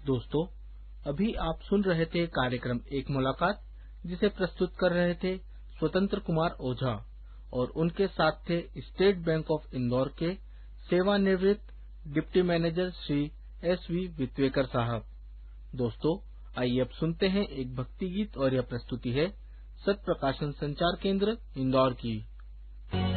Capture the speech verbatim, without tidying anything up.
दोस्तों, अभी आप सुन रहे थे कार्यक्रम एक मुलाकात, जिसे प्रस्तुत कर रहे थे स्वतंत्र कुमार ओझा और उनके साथ थे स्टेट बैंक ऑफ इंदौर के सेवानिवृत्त deputy manager Shri S V वित्वेकर साहब। दोस्तों, आइए अब सुनते हैं एक भक्ति गीत और यह प्रस्तुति है सत्प्रकाशन संचार केंद्र इंदौर की।